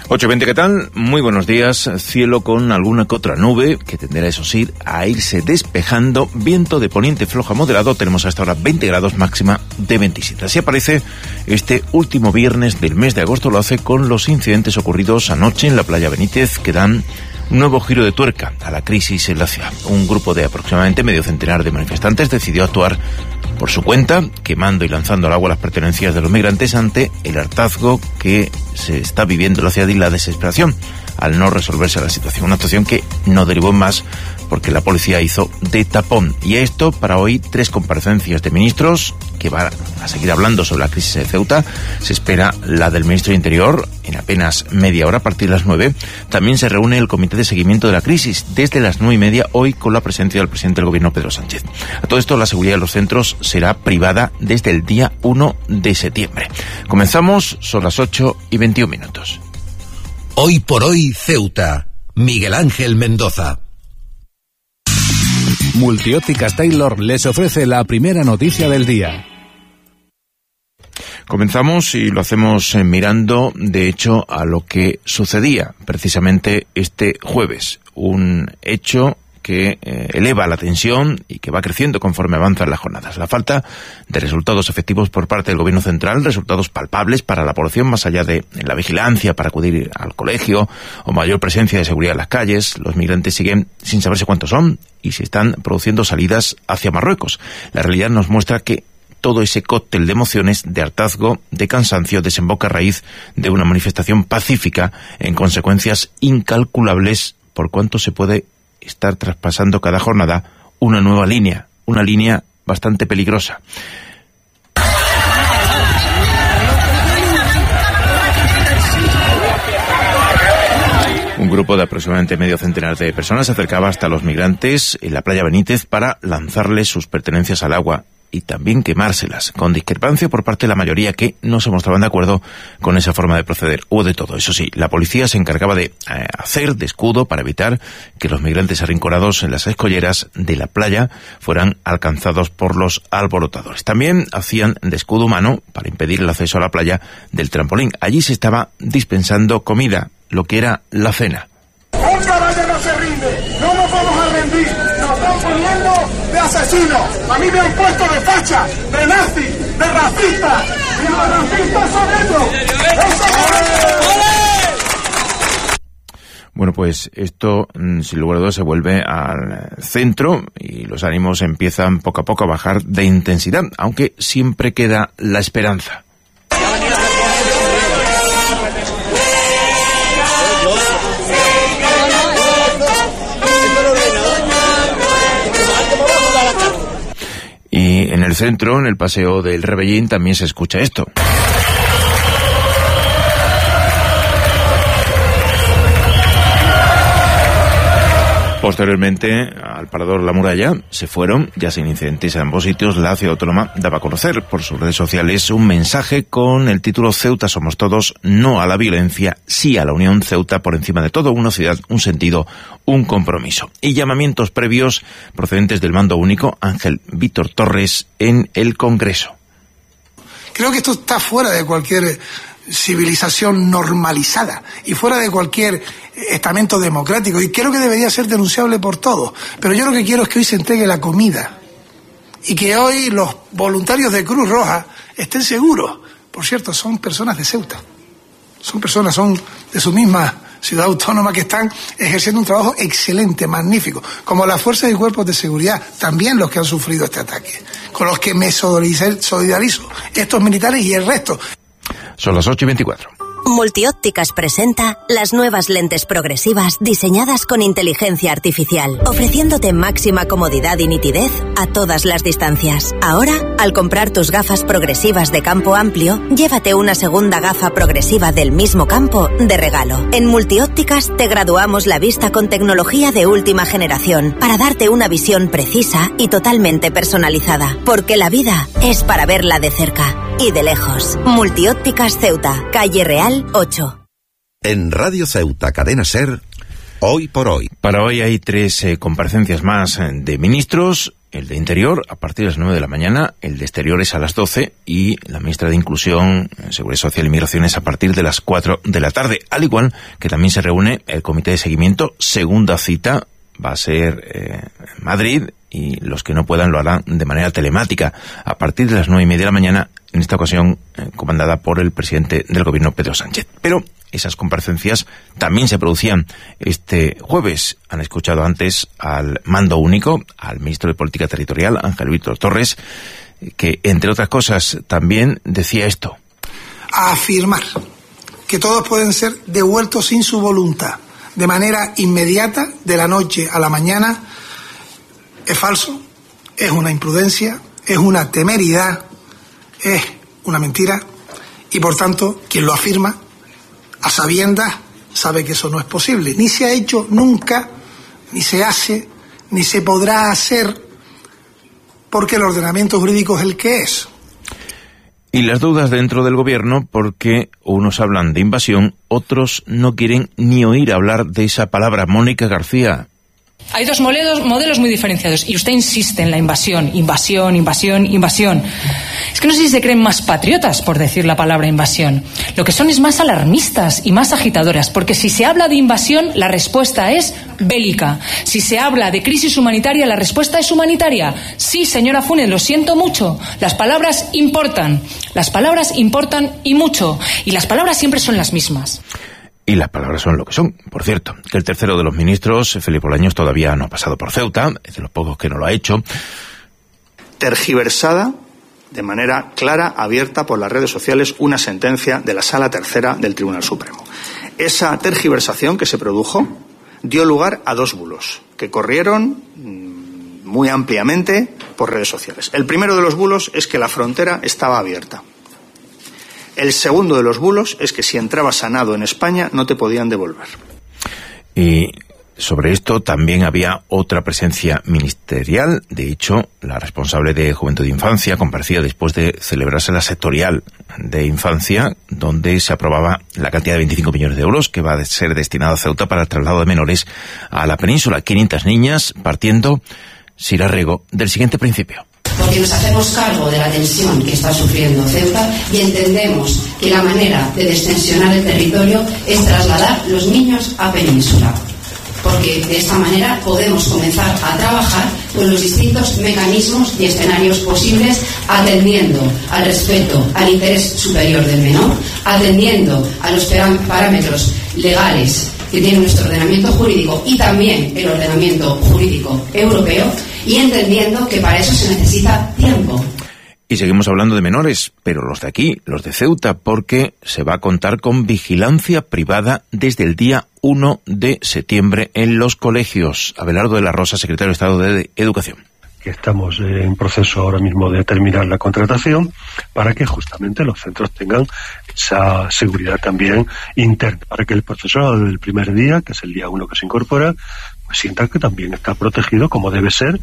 8:20, ¿qué tal? Muy buenos días. Cielo con alguna que otra nube, que tenderá, eso sí, a irse despejando. Viento de poniente flojo a moderado. Tenemos hasta ahora 20 grados, máxima de 27. Así aparece este último viernes del mes de agosto. Lo hace con los incidentes ocurridos anoche en la playa Benítez, que dan un nuevo giro de tuerca a la crisis en la ciudad. Un grupo de aproximadamente medio centenar de manifestantes decidió actuar por su cuenta, quemando y lanzando al agua las pertenencias de los migrantes ante el hartazgo que se está viviendo en la ciudad y la desesperación al no resolverse la situación. Una actuación que no derivó en más porque la policía hizo de tapón. Y a esto, para hoy, 3 comparecencias de ministros que van a seguir hablando sobre la crisis de Ceuta. Se espera la del ministro de Interior en apenas media hora, a partir de las 9. También se reúne el Comité de Seguimiento de la Crisis desde las 9:30, hoy con la presencia del presidente del Gobierno, Pedro Sánchez. A todo esto, la seguridad de los centros será privada desde el día 1 de septiembre. Comenzamos, son las 8:21. Hoy por hoy, Ceuta. Miguel Ángel Mendoza. Multiópticas Taylor les ofrece la primera noticia del día. Comenzamos y lo hacemos mirando, de hecho, a lo que sucedía precisamente este jueves. Un hecho que eleva la tensión y que va creciendo conforme avanzan las jornadas. La falta de resultados efectivos por parte del Gobierno central, resultados palpables para la población, más allá de la vigilancia para acudir al colegio o mayor presencia de seguridad en las calles. Los migrantes siguen sin saberse cuántos son y se están produciendo salidas hacia Marruecos. La realidad nos muestra que todo ese cóctel de emociones, de hartazgo, de cansancio, desemboca a raíz de una manifestación pacífica en consecuencias incalculables por cuanto se puede estar traspasando cada jornada una nueva línea, una línea bastante peligrosa. Un grupo de aproximadamente medio centenar de personas se acercaba hasta los migrantes en la playa Benítez para lanzarles sus pertenencias al agua y también quemárselas, con discrepancia por parte de la mayoría que no se mostraban de acuerdo con esa forma de proceder. Hubo de todo, eso sí, la policía se encargaba de hacer de escudo para evitar que los migrantes arrinconados en las escolleras de la playa fueran alcanzados por los alborotadores. También hacían de escudo humano para impedir el acceso a la playa del trampolín. Allí se estaba dispensando comida, lo que era la cena. ¡Esta valla no se rinde! ¡No nos vamos a rendir! ¡Nos están poniendo de asesinos! ¡A mí me han puesto de facha, de nazi, de racista! ¡Y los racistas son ellos! Bueno, pues esto, sin lugar a dudas, se vuelve al centro y los ánimos empiezan poco a poco a bajar de intensidad, aunque siempre queda la esperanza. Y en el centro, en el Paseo del Rebellín, también se escucha esto. Posteriormente, al Parador La Muralla, se fueron, ya sin incidentes en ambos sitios. La ciudad autónoma daba a conocer por sus redes sociales un mensaje con el título Ceuta somos todos, no a la violencia, sí a la unión. Ceuta por encima de todo, una ciudad, un sentido, un compromiso. Y llamamientos previos procedentes del mando único, Ángel Víctor Torres, en el Congreso. Creo que esto está fuera de cualquier civilización normalizada y fuera de cualquier estamento democrático, y creo que debería ser denunciable por todos. Pero yo lo que quiero es que hoy se entregue la comida y que hoy los voluntarios de Cruz Roja estén seguros. Por cierto, son personas de Ceuta, son de su misma ciudad autónoma, que están ejerciendo un trabajo excelente, magnífico, como las fuerzas y cuerpos de seguridad, también los que han sufrido este ataque, con los que me solidarizo, estos militares y el resto. Son las 8:24. Multiópticas presenta las nuevas lentes progresivas diseñadas con inteligencia artificial, ofreciéndote máxima comodidad y nitidez a todas las distancias. Ahora, al comprar tus gafas progresivas de campo amplio, llévate una segunda gafa progresiva del mismo campo de regalo. En Multiópticas te graduamos la vista con tecnología de última generación para darte una visión precisa y totalmente personalizada, porque la vida es para verla de cerca y de lejos. Multiópticas Ceuta, calle Real 8. En Radio Ceuta, Cadena SER, Hoy por Hoy. Para hoy hay 3 comparecencias más de ministros. el de Interior a partir de las 9 de la mañana, el de Exteriores a las 12 y la ministra de Inclusión, Seguridad Social y Migraciones a partir de las 4 de la tarde. Al igual que también se reúne el Comité de Seguimiento, segunda cita va a ser en Madrid, y los que no puedan lo harán de manera telemática a partir de las 9:30 de la mañana, en esta ocasión comandada por el presidente del Gobierno, Pedro Sánchez. Pero esas comparecencias también se producían este jueves. Han escuchado antes al mando único, al ministro de Política Territorial, Ángel Víctor Torres, que entre otras cosas también decía esto. A afirmar que todos pueden ser devueltos sin su voluntad, de manera inmediata, de la noche a la mañana, es falso, es una imprudencia, es una temeridad, es una mentira, y por tanto, quien lo afirma, a sabiendas, sabe que eso no es posible. Ni se ha hecho nunca, ni se hace, ni se podrá hacer, porque el ordenamiento jurídico es el que es. Y las dudas dentro del gobierno, porque unos hablan de invasión, otros no quieren ni oír hablar de esa palabra. Mónica García. Hay dos modelos muy diferenciados y usted insiste en la invasión. Es que no sé si se creen más patriotas por decir la palabra invasión. Lo que son es más alarmistas y más agitadoras, porque si se habla de invasión, la respuesta es bélica. Si se habla de crisis humanitaria, la respuesta es humanitaria. Sí, señora Funes, lo siento mucho. Las palabras importan y mucho. Y las palabras siempre son las mismas. Y las palabras son lo que son. Por cierto, que el tercero de los ministros, Felipe Bolaños, todavía no ha pasado por Ceuta, es de los pocos que no lo ha hecho. Tergiversada de manera clara, abierta por las redes sociales, una sentencia de la Sala Tercera del Tribunal Supremo. Esa tergiversación que se produjo dio lugar a dos bulos que corrieron muy ampliamente por redes sociales. El primero de los bulos es que la frontera estaba abierta. El segundo de los bulos es que si entrabas sanado en España no te podían devolver. Y sobre esto también había otra presencia ministerial. De hecho, la responsable de Juventud e Infancia comparecía después de celebrarse la sectorial de Infancia, donde se aprobaba la cantidad de 25 millones de euros que va a ser destinada a Ceuta para el traslado de menores a la península. 500 niñas partiendo, Sira Rego, del siguiente principio. Porque nos hacemos cargo de la tensión que está sufriendo Ceuta y entendemos que la manera de destensionar el territorio es trasladar los niños a península. Porque de esta manera podemos comenzar a trabajar con los distintos mecanismos y escenarios posibles, atendiendo al respeto al interés superior del menor, atendiendo a los parámetros legales que tiene nuestro ordenamiento jurídico y también el ordenamiento jurídico europeo, y entendiendo que para eso se necesita tiempo. Y seguimos hablando de menores, pero los de aquí, los de Ceuta, porque se va a contar con vigilancia privada desde el día 1 de septiembre en los colegios. Abelardo de la Rosa, secretario de Estado de Educación. Que estamos en proceso ahora mismo de terminar la contratación para que justamente los centros tengan esa seguridad también interna, para que el profesorado del primer día, que es el día 1 que se incorpora, pues sienta que también está protegido como debe ser.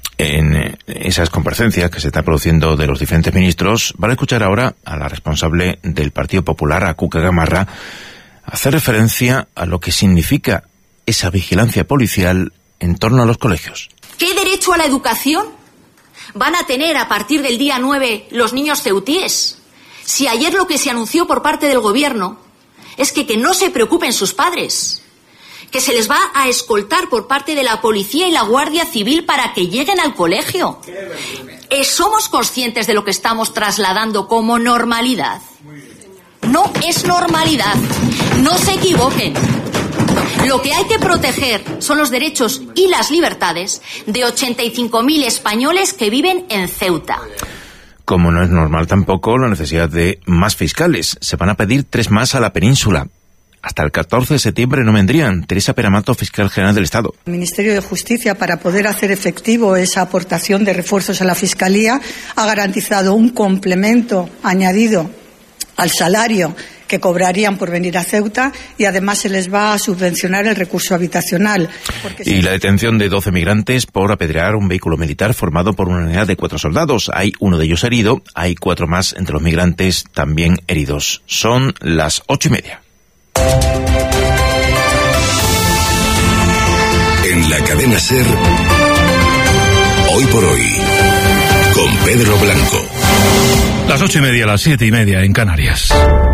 En esas comparecencias que se están produciendo de los diferentes ministros, van a escuchar ahora a la responsable del Partido Popular, a Cuca Gamarra, hacer referencia a lo que significa esa vigilancia policial en torno a los colegios. ¿Qué derecho a la educación van a tener a partir del día 9 los niños ceutíes? Si ayer lo que se anunció por parte del gobierno es que no se preocupen sus padres, que se les va a escoltar por parte de la policía y la Guardia Civil para que lleguen al colegio. ¿Somos conscientes de lo que estamos trasladando como normalidad? No es normalidad. No se equivoquen. Lo que hay que proteger son los derechos y las libertades de 85.000 españoles que viven en Ceuta. Como no es normal tampoco la necesidad de más fiscales. Se van a pedir 3 más a la península. Hasta el 14 de septiembre no vendrían. Teresa Peramato, fiscal general del Estado. El Ministerio de Justicia, para poder hacer efectivo esa aportación de refuerzos a la Fiscalía, ha garantizado un complemento añadido al salario que cobrarían por venir a Ceuta, y además se les va a subvencionar el recurso habitacional. Y la detención de 12 migrantes por apedrear un vehículo militar formado por una unidad de 4 soldados. Hay uno de ellos herido, hay 4 más entre los migrantes también heridos. Son las 8:30. En la cadena SER, Hoy por hoy, con Pedro Blanco. Las 8:30, las 7:30 en Canarias.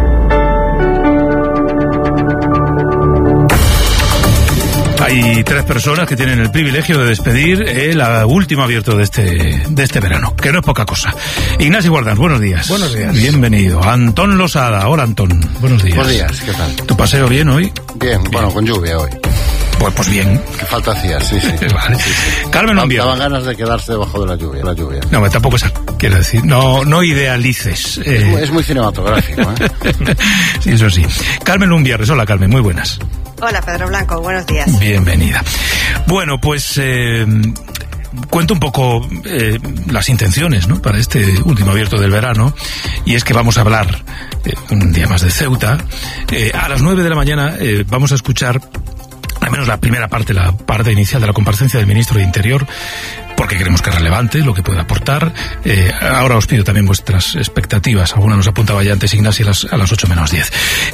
Hay 3 personas que tienen el privilegio de despedir el último abierto de este verano, que no es poca cosa. Ignacio Guardans, buenos días. Buenos días. Bienvenido. Antón Losada. Hola, Antón. Buenos días. Buenos días, ¿qué tal? ¿Tu paseo bien hoy? Bien, bueno, con lluvia hoy. Pues bien. Que falta hacía, sí. Vale. Sí. Carmen Lumbia. Daban ganas de quedarse debajo de la lluvia. No, tampoco es, quiero decir, no idealices. Es muy cinematográfico, ¿eh? Sí, eso sí. Carmen Lumbia, hola Carmen, muy buenas. Hola Pedro Blanco, buenos días. Bienvenida. Bueno, pues cuento un poco las intenciones, ¿no?, para este último abierto del verano, y es que vamos a hablar un día más de Ceuta. A las 9 de la mañana vamos a escuchar al menos la primera parte, la parte inicial de la comparecencia del ministro de Interior, porque creemos que es relevante lo que puede aportar. Ahora os pido también vuestras expectativas. Alguna nos apuntaba ya antes Ignacio a las 8 menos 10.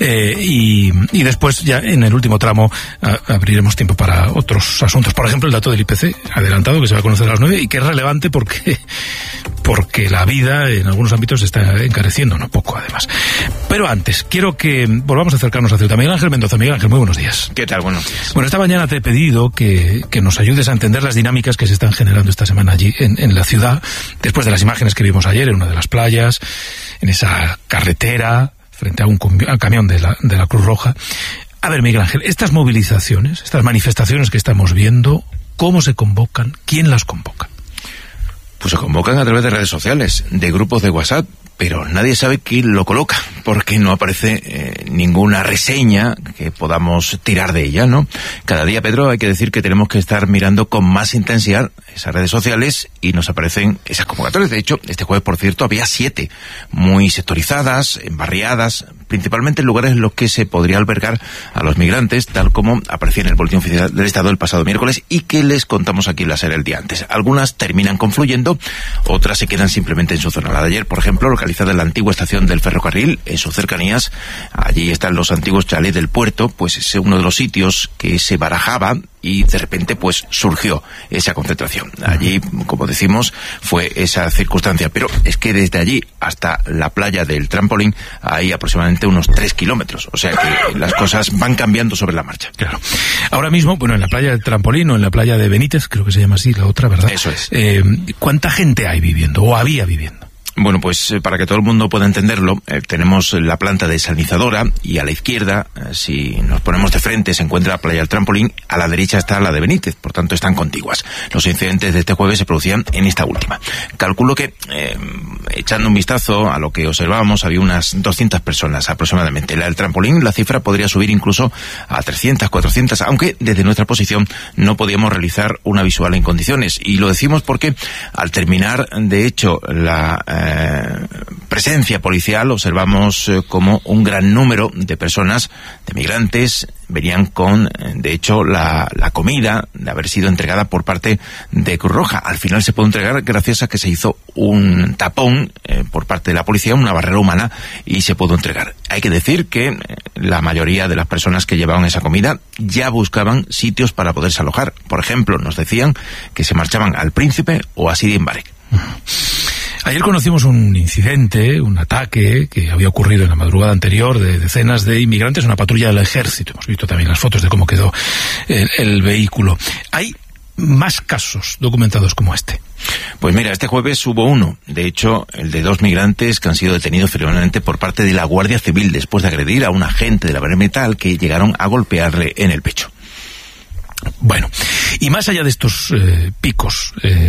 Y después, ya en el último tramo, abriremos tiempo para otros asuntos. Por ejemplo, el dato del IPC adelantado, que se va a conocer a las 9, y que es relevante porque la vida en algunos ámbitos se está encareciendo, no poco además. Pero antes, quiero que volvamos a acercarnos a Ceuta. Miguel Ángel Mendoza. Miguel Ángel, muy buenos días. ¿Qué tal? Buenos días. Bueno, esta mañana te he pedido que nos ayudes a entender las dinámicas que se están generando esta semana allí en la ciudad, después de las imágenes que vimos ayer en una de las playas, en esa carretera, frente a un camión de la Cruz Roja. A ver, Miguel Ángel, estas movilizaciones, estas manifestaciones que estamos viendo, ¿cómo se convocan? ¿Quién las convoca? Pues se convocan a través de redes sociales, de grupos de WhatsApp, pero nadie sabe quién lo coloca, porque no aparece ninguna reseña que podamos tirar de ella, ¿no? Cada día, Pedro, hay que decir que tenemos que estar mirando con más intensidad esas redes sociales y nos aparecen esas convocatorias. De hecho, este jueves, por cierto, había 7, muy sectorizadas, embarriadas, principalmente en lugares en los que se podría albergar a los migrantes, tal como aparecía en el Boletín Oficial del Estado el pasado miércoles y que les contamos aquí en la serie el día antes. Algunas terminan confluyendo, otras se quedan simplemente en su zona. La de ayer, por ejemplo, localizada en la antigua estación del ferrocarril, en sus cercanías, allí están los antiguos chalés del puerto, pues es uno de los sitios que se barajaba y de repente pues surgió esa concentración. Allí, como decimos, fue esa circunstancia, pero es que desde allí hasta la playa del Trampolín hay aproximadamente unos 3 kilómetros, o sea que las cosas van cambiando sobre la marcha. Claro. Ahora mismo, bueno, en la playa del Trampolín o en la playa de Benítez, creo que se llama así la otra, ¿verdad? Eso es. ¿Cuánta gente hay viviendo o había viviendo? Bueno, pues para que todo el mundo pueda entenderlo, tenemos la planta desalinizadora y a la izquierda, si nos ponemos de frente, se encuentra la playa del Trampolín, a la derecha está la de Benítez, por tanto están contiguas. Los incidentes de este jueves se producían en esta última. Calculo que, echando un vistazo a lo que observábamos, había unas 200 personas aproximadamente. La del Trampolín, la cifra podría subir incluso a 300, 400, aunque desde nuestra posición no podíamos realizar una visual en condiciones. Y lo decimos porque al terminar, de hecho, la presencia policial, observamos como un gran número de personas, de migrantes, venían con, de hecho, la comida de haber sido entregada por parte de Cruz Roja. Al final se pudo entregar gracias a que se hizo un tapón por parte de la policía, una barrera humana, y se pudo entregar. Hay que decir que la mayoría de las personas que llevaban esa comida ya buscaban sitios para poderse alojar. Por ejemplo, nos decían que se marchaban al Príncipe o a Sidi Mbarek. Ayer conocimos un incidente, un ataque que había ocurrido en la madrugada anterior de decenas de inmigrantes, una patrulla del ejército. Hemos visto también las fotos de cómo quedó el vehículo. ¿Hay más casos documentados como este? Pues mira, este jueves hubo uno, de hecho, el de 2 migrantes que han sido detenidos finalmente por parte de la Guardia Civil después de agredir a un agente de la Brigada Metal que llegaron a golpearle en el pecho. Bueno, y más allá de estos picos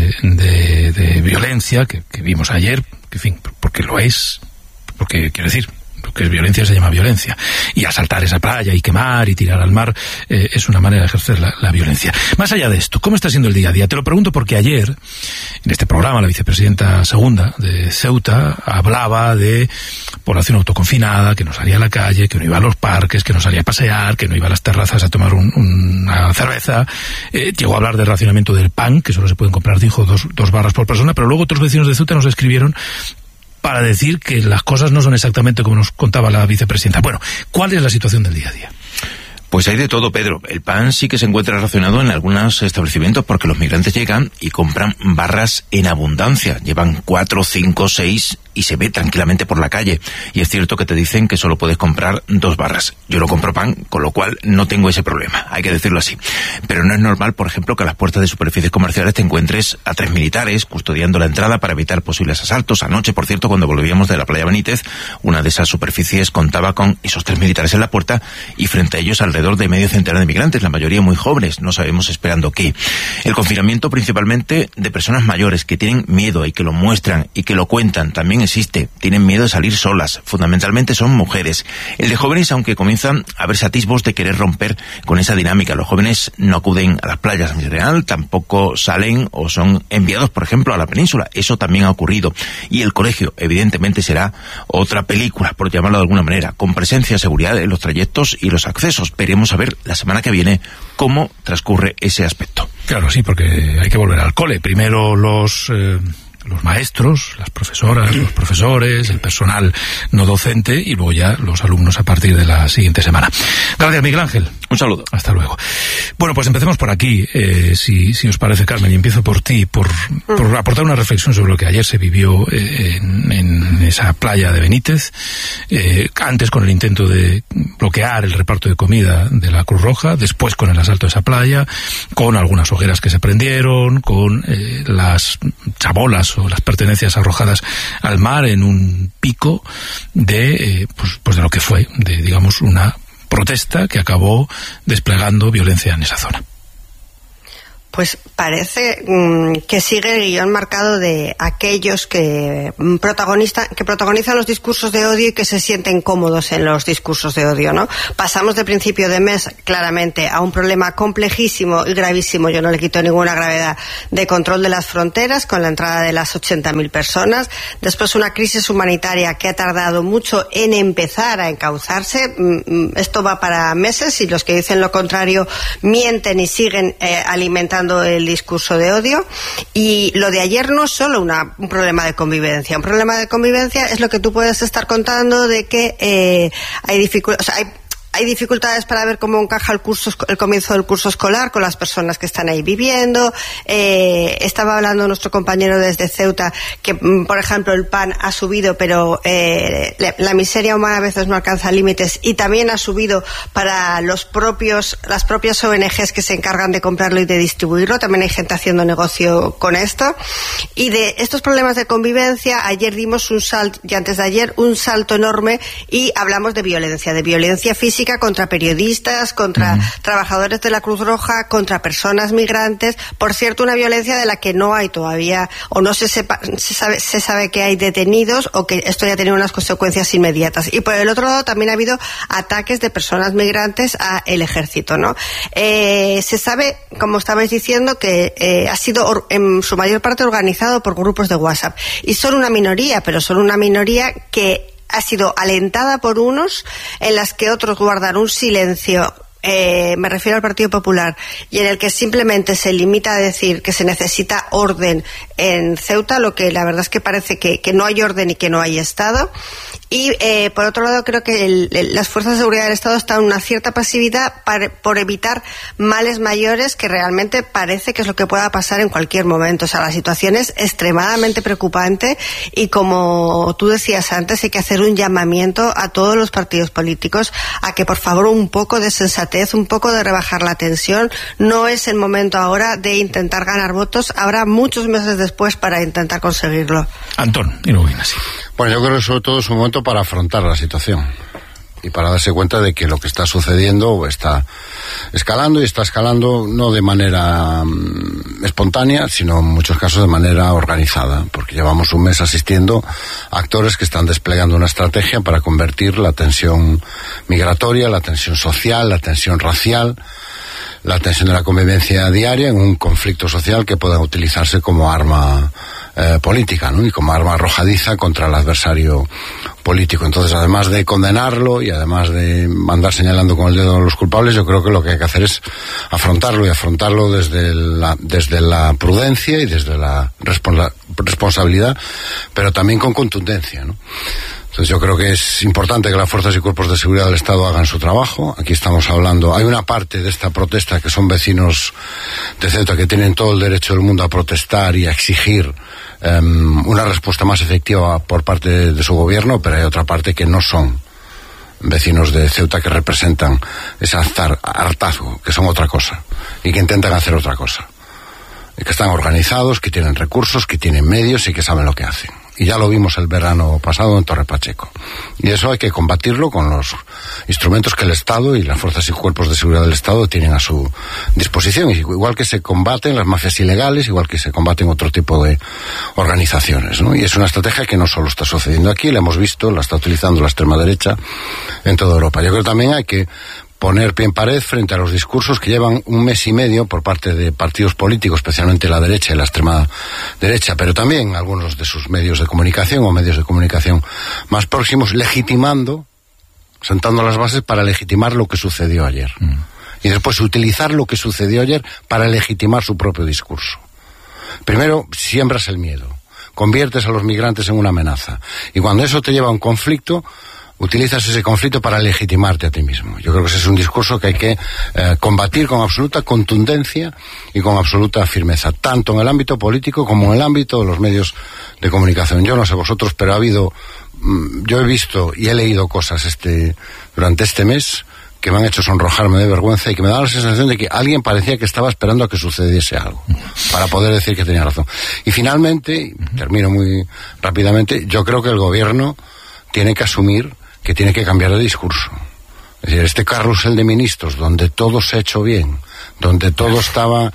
de violencia que vimos ayer, que en fin, porque lo es, porque quiero decir, que es violencia se llama violencia, y asaltar esa playa y quemar y tirar al mar es una manera de ejercer la violencia. Más allá de esto, ¿cómo está siendo el día a día? Te lo pregunto porque ayer, en este programa, la vicepresidenta segunda de Ceuta hablaba de población autoconfinada, que no salía a la calle, que no iba a los parques, que no salía a pasear, que no iba a las terrazas a tomar una cerveza. Llegó a hablar del racionamiento del pan, que solo se pueden comprar, dijo, dos barras por persona, pero luego otros vecinos de Ceuta nos escribieron para decir que las cosas no son exactamente como nos contaba la vicepresidenta. Bueno, ¿cuál es la situación del día a día? Pues hay de todo, Pedro. El pan sí que se encuentra racionado en algunos establecimientos porque los migrantes llegan y compran barras en abundancia. Llevan 4, 5, 6 y se ve tranquilamente por la calle. Y es cierto que te dicen que solo puedes comprar 2 barras. Yo no compro pan, con lo cual no tengo ese problema, hay que decirlo así. Pero no es normal, por ejemplo, que a las puertas de superficies comerciales te encuentres a 3 militares custodiando la entrada para evitar posibles asaltos. Anoche, por cierto, cuando volvíamos de la playa Benítez, una de esas superficies contaba con esos 3 militares en la puerta y frente a ellos alrededor de medio centenar de migrantes, la mayoría muy jóvenes, no sabemos esperando qué. El confinamiento principalmente de personas mayores que tienen miedo y que lo muestran y que lo cuentan, también existe. Tienen miedo de salir solas, fundamentalmente son mujeres. El de jóvenes, aunque comienzan a verse atisbos de querer romper con esa dinámica. Los jóvenes no acuden a las playas en general, tampoco salen o son enviados, por ejemplo, a la península. Eso también ha ocurrido. Y el colegio, evidentemente, será otra película, por llamarlo de alguna manera, con presencia, seguridad en los trayectos y los accesos. Veremos a ver la semana que viene cómo transcurre ese aspecto. Claro, sí, porque hay que volver al cole. Primero los maestros, las profesoras, los profesores, el personal no docente y luego ya los alumnos a partir de la siguiente semana. Gracias, Miguel Ángel. Un saludo. Hasta luego. Bueno, pues empecemos por aquí, si os parece, Carmen, y empiezo por ti, por aportar una reflexión sobre lo que ayer se vivió en esa playa de Benítez, antes con el intento de bloquear el reparto de comida de la Cruz Roja, después con el asalto a esa playa, con algunas hogueras que se prendieron, con las chabolas o las pertenencias arrojadas al mar en un pico de pues de lo que fue, de digamos una protesta que acabó desplegando violencia en esa zona. Pues parece que sigue el guión marcado de aquellos que protagonizan los discursos de odio y que se sienten cómodos en los discursos de odio, ¿no? Pasamos de principio de mes claramente a un problema complejísimo y gravísimo, yo no le quito ninguna gravedad, de control de las fronteras con la entrada de las 80.000 personas, después una crisis humanitaria que ha tardado mucho en empezar a encauzarse. Esto va para meses y los que dicen lo contrario mienten y siguen alimentando el discurso de odio. Y lo de ayer no es solo un problema de convivencia. Un problema de convivencia es lo que tú puedes estar contando de que hay dificultades para ver cómo encaja el comienzo del curso escolar con las personas que están ahí viviendo. Estaba hablando nuestro compañero desde Ceuta que, por ejemplo, el pan ha subido, pero la miseria humana a veces no alcanza límites, y también ha subido para las propias ONGs que se encargan de comprarlo y de distribuirlo. También hay gente haciendo negocio con esto. Y de estos problemas de convivencia, ayer dimos un salto, y antes de ayer, un salto enorme, y hablamos de violencia física contra periodistas, contra trabajadores de la Cruz Roja, contra personas migrantes. Por cierto, una violencia de la que no hay todavía, o no se sabe que hay detenidos, o que esto ya ha tenido unas consecuencias inmediatas. Y por el otro lado también ha habido ataques de personas migrantes a el ejército, ¿no? Se sabe, como estabais diciendo, que ha sido en su mayor parte organizado por grupos de WhatsApp. Y son una minoría, pero son una minoría que ha sido alentada por unos, en las que otros guardan un silencio, me refiero al Partido Popular, y en el que simplemente se limita a decir que se necesita orden en Ceuta, lo que la verdad es que parece que no hay orden y que no hay Estado. Y por otro lado, creo que las fuerzas de seguridad del Estado están en una cierta pasividad por evitar males mayores, que realmente parece que es lo que pueda pasar en cualquier momento. O sea, la situación es extremadamente preocupante, y como tú decías antes, hay que hacer un llamamiento a todos los partidos políticos a que, por favor, un poco de sensatez, un poco de rebajar la tensión. No es el momento ahora de intentar ganar votos, habrá muchos meses después para intentar conseguirlo. Antón, y luego viene así. Bueno, yo creo que sobre todo es un momento para afrontar la situación y para darse cuenta de que lo que está sucediendo está escalando, y está escalando no de manera espontánea, sino en muchos casos de manera organizada, porque llevamos un mes asistiendo a actores que están desplegando una estrategia para convertir la tensión migratoria, la tensión social, la tensión racial, la tensión de la convivencia diaria en un conflicto social que pueda utilizarse como arma política, ¿no? Y como arma arrojadiza contra el adversario político. Entonces, además de condenarlo y además de andar señalando con el dedo a los culpables, yo creo que lo que hay que hacer es afrontarlo, y afrontarlo desde la prudencia y desde la responsabilidad, pero también con contundencia, ¿no? Entonces yo creo que es importante que las fuerzas y cuerpos de seguridad del Estado hagan su trabajo. Aquí estamos hablando, hay una parte de esta protesta que son vecinos de Ceuta que tienen todo el derecho del mundo a protestar y a exigir una respuesta más efectiva por parte de su gobierno, pero hay otra parte que no son vecinos de Ceuta, que representan ese hartazgo, que son otra cosa y que intentan hacer otra cosa, y que están organizados, que tienen recursos, que tienen medios y que saben lo que hacen. Y ya lo vimos el verano pasado en Torre Pacheco. Y eso hay que combatirlo con los instrumentos que el Estado y las fuerzas y cuerpos de seguridad del Estado tienen a su disposición. Igual que se combaten las mafias ilegales, igual que se combaten otro tipo de organizaciones, ¿no? Y es una estrategia que no solo está sucediendo aquí, la hemos visto, la está utilizando la extrema derecha en toda Europa. Yo creo que también hay que poner pie en pared frente a los discursos que llevan un mes y medio por parte de partidos políticos, especialmente la derecha y la extrema derecha, pero también algunos de sus medios de comunicación o medios de comunicación más próximos, legitimando, sentando las bases para legitimar lo que sucedió ayer. Y después utilizar lo que sucedió ayer para legitimar su propio discurso. Primero, siembras el miedo, conviertes a los migrantes en una amenaza. Y cuando eso te lleva a un conflicto, utilizas ese conflicto para legitimarte a ti mismo. Yo creo que ese es un discurso que hay que combatir con absoluta contundencia y con absoluta firmeza, tanto en el ámbito político como en el ámbito de los medios de comunicación. Yo no sé vosotros, pero yo he visto y he leído cosas durante este mes que me han hecho sonrojarme de vergüenza y que me da la sensación de que alguien parecía que estaba esperando a que sucediese algo para poder decir que tenía razón. Y finalmente, termino muy rápidamente, yo creo que el gobierno tiene que asumir que tiene que cambiar de discurso. Es decir, este carrusel de ministros donde todo se ha hecho bien, donde todo estaba...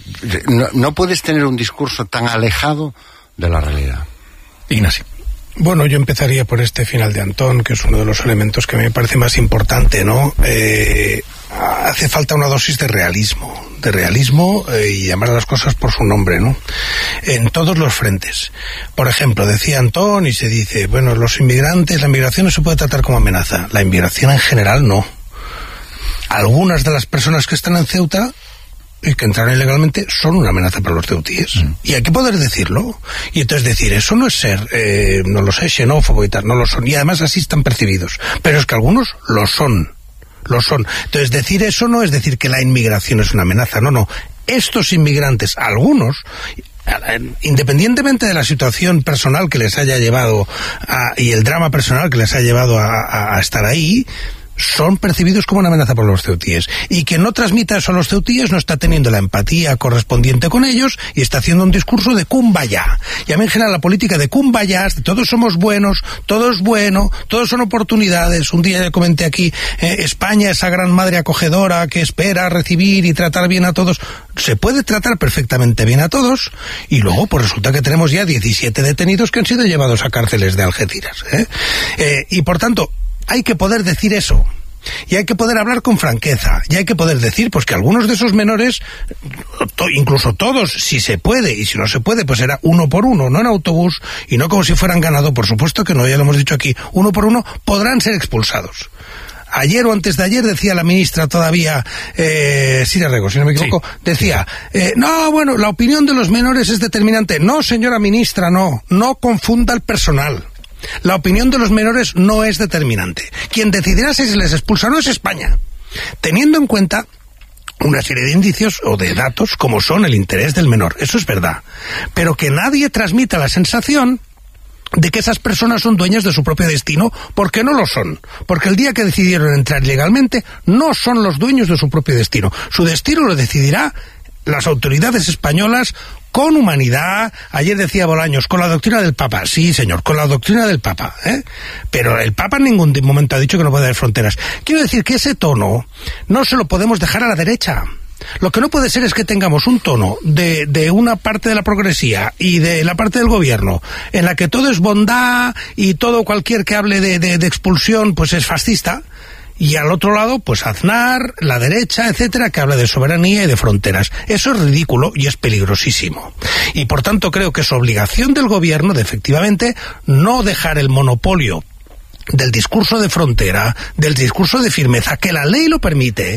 No puedes tener un discurso tan alejado de la realidad. Ignacio. Bueno, yo empezaría por este final de Antón, que es uno de los elementos que me parece más importante, ¿no? Hace falta una dosis de realismo y llamar a las cosas por su nombre, ¿no? En todos los frentes. Por ejemplo, decía Antón y se dice, bueno, los inmigrantes, la inmigración no se puede tratar como amenaza. La inmigración en general no. Algunas de las personas que están en Ceuta y que entraron ilegalmente son una amenaza para los ceutíes. Y hay que poder decirlo. Y entonces decir, eso no es ser, no lo sé, xenófobo y tal, no lo son. Y además así están percibidos. Pero es que algunos lo son. Entonces decir eso no es decir que la inmigración es una amenaza, no. Estos inmigrantes, algunos, independientemente de la situación personal que les haya llevado y el drama personal que les ha llevado a estar ahí, son percibidos como una amenaza por los ceutíes. Y quien no transmita eso a los ceutíes no está teniendo la empatía correspondiente con ellos y está haciendo un discurso de kumbaya. Y a mí en general la política de kumbayas, de todos somos buenos, todo es bueno, todos son oportunidades. Un día ya comenté aquí, España, esa gran madre acogedora que espera recibir y tratar bien a todos. Se puede tratar perfectamente bien a todos y luego pues resulta que tenemos ya 17 detenidos que han sido llevados a cárceles de Algeciras. Y por tanto, hay que poder decir eso. Y hay que poder hablar con franqueza. Y hay que poder decir pues que algunos de esos menores, incluso todos, si se puede, y si no se puede, pues será uno por uno, no en autobús, y no como si fueran ganado, por supuesto que no, ya lo hemos dicho aquí, uno por uno, podrán ser expulsados. Ayer o antes de ayer decía la ministra todavía, Sira Rego, si no me equivoco, sí, decía, no, bueno, la opinión de los menores es determinante. No, señora ministra, no confunda el personal. La opinión de los menores no es determinante. Quien decidirá si se les expulsa o no es España, teniendo en cuenta una serie de indicios o de datos como son el interés del menor. Eso es verdad. Pero que nadie transmita la sensación de que esas personas son dueñas de su propio destino, porque no lo son. Porque el día que decidieron entrar ilegalmente, no son los dueños de su propio destino. Su destino lo decidirá las autoridades españolas con humanidad. Ayer decía Bolaños, con la doctrina del Papa. Sí, señor, con la doctrina del Papa, pero el Papa en ningún momento ha dicho que no puede haber fronteras. Quiero decir que ese tono no se lo podemos dejar a la derecha. Lo que no puede ser es que tengamos un tono de una parte de la progresía y de la parte del gobierno en la que todo es bondad y todo cualquier que hable de expulsión pues es fascista. Y al otro lado, pues Aznar, la derecha, etcétera, que habla de soberanía y de fronteras. Eso es ridículo y es peligrosísimo. Y por tanto creo que es obligación del gobierno de efectivamente no dejar el monopolio del discurso de frontera, del discurso de firmeza, que la ley lo permite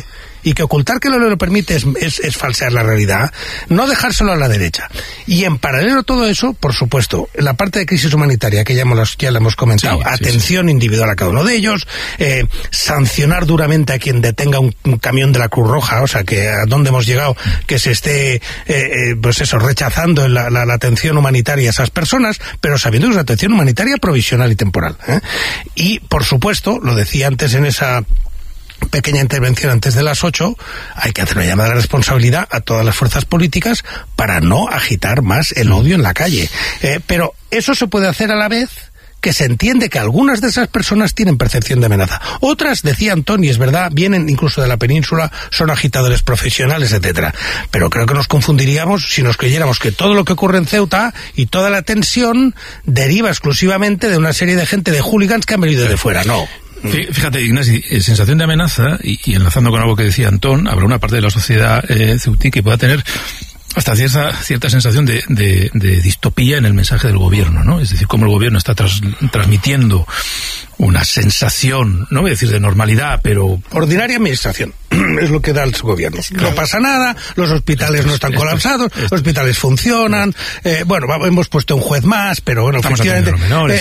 y que ocultar que lo permite es falsear la realidad, no dejárselo a la derecha. Y en paralelo a todo eso, por supuesto, la parte de crisis humanitaria que ya la hemos comentado, atención individual a cada uno de ellos, sancionar duramente a quien detenga un camión de la Cruz Roja, o sea, que a dónde hemos llegado, que se esté rechazando la atención humanitaria a esas personas, pero sabiendo que es una atención humanitaria provisional y temporal. Y, por supuesto, lo decía antes en esa pequeña intervención antes de las 8, hay que hacer una llamada de responsabilidad a todas las fuerzas políticas para no agitar más el odio en la calle. Pero eso se puede hacer a la vez que se entiende que algunas de esas personas tienen percepción de amenaza. Otras, decía Antón, y es verdad, vienen incluso de la península, son agitadores profesionales, etcétera. Pero creo que nos confundiríamos si nos creyéramos que todo lo que ocurre en Ceuta y toda la tensión deriva exclusivamente de una serie de gente de hooligans que han venido de fuera. No. Fíjate, Ignasi, sensación de amenaza, y enlazando con algo que decía Antón, habrá una parte de la sociedad ceutí que pueda tener hasta cierta sensación de distopía en el mensaje del gobierno, ¿no? Es decir, cómo el gobierno está transmitiendo una sensación, no voy a decir de normalidad, pero... ordinaria administración, es lo que da el gobierno. Claro. No pasa nada, los hospitales no están colapsados, los hospitales funcionan, hemos puesto un juez más, pero bueno, efectivamente,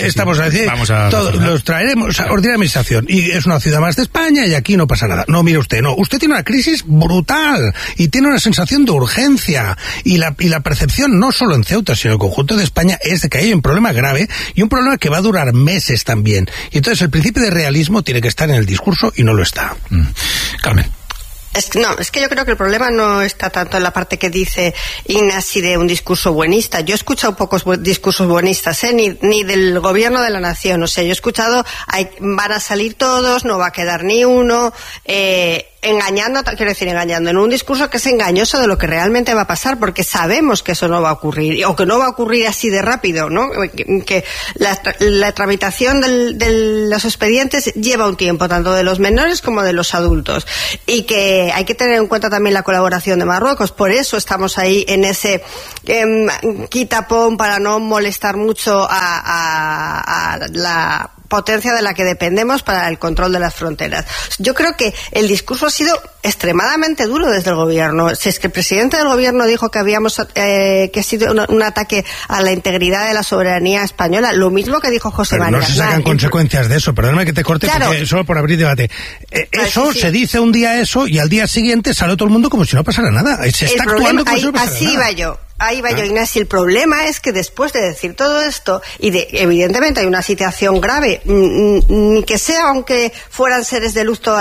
los traeremos, o sea, ordinaria administración, y es una ciudad más de España y aquí no pasa nada. No, mire usted, usted tiene una crisis brutal y tiene una sensación de urgencia, y la percepción no solo en Ceuta, sino en el conjunto de España, es de que hay un problema grave y un problema que va a durar meses también. Y entonces el principio de realismo tiene que estar en el discurso y no lo está. Carmen. Es que yo creo que el problema no está tanto en la parte que dice Ignasi de un discurso buenista. Yo he escuchado pocos discursos buenistas, ni del gobierno de la nación. O sea, yo he escuchado, van a salir todos, no va a quedar ni uno, engañando en un discurso que es engañoso de lo que realmente va a pasar, porque sabemos que eso no va a ocurrir, o que no va a ocurrir así de rápido, ¿no? Que la tramitación de los expedientes lleva un tiempo, tanto de los menores como de los adultos, y que hay que tener en cuenta también la colaboración de Marruecos. Por eso estamos ahí en ese quitapón, para no molestar mucho a la potencia de la que dependemos para el control de las fronteras. Yo creo que el discurso ha sido extremadamente duro desde el gobierno. Si es que el presidente del gobierno dijo que que ha sido un ataque a la integridad de la soberanía española, lo mismo que dijo José María Aznar. No se sacan consecuencias de eso, perdóname que te corte, claro, porque solo por abrir debate. Se dice un día eso y al día siguiente sale todo el mundo como si no pasara nada. Se está actuando como si no pasara nada. Ahí va yo, Ignasi. El problema es que después de decir todo esto, y evidentemente hay una situación grave, ni que sea aunque fueran seres de luz toda